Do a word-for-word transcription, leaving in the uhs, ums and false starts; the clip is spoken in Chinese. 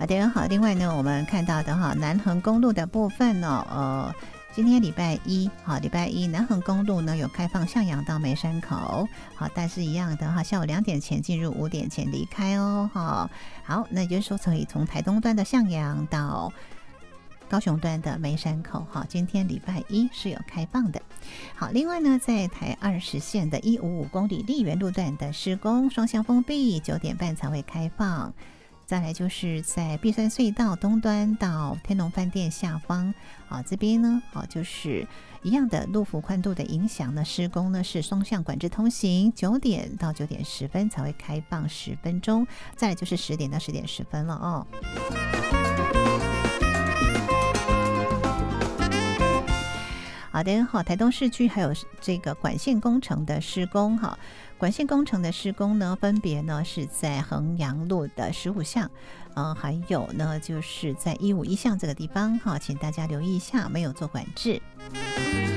好的，好。另外呢，我们看到的哈，南横公路的部分呢，呃，今天礼拜一，好，礼拜一南横公路呢有开放向阳到梅山口，好，但是一样的哈，下午两点前进入，五点前离开哦，哈。好，那也就是说，可以从台东端的向阳到高雄端的梅山口，哈，今天礼拜一是有开放的。好，另外呢，在台二十线的一五五公里丽园路段的施工双向封闭，九点半才会开放。再来就是在碧山隧道东端到天龙饭店下方，啊，这边呢，啊，就是一样的路幅宽度的影响呢，施工呢是双向管制通行，九点到九点十分才会开放十分钟，再来就是十点到十点十分了哦。好的，好，台东市区还有这个管线工程的施工哈，管线工程的施工呢，分别呢是在衡阳路的十五巷，呃，还有呢就是在一五一巷这个地方哈，请大家留意一下，没有做管制。